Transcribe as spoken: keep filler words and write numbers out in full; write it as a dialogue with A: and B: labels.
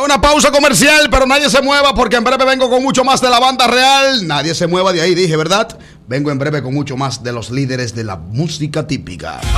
A: una pausa comercial, pero nadie se mueva porque en breve vengo con mucho más de la banda real. Nadie se mueva de ahí, dije, ¿verdad? Vengo en breve con mucho más de los líderes de la música típica.